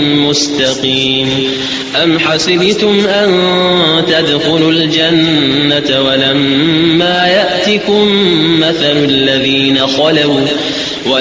مستقيم أم حسبتم أن تدخلوا الجنة ولما يأتكم مثل الذين خلوا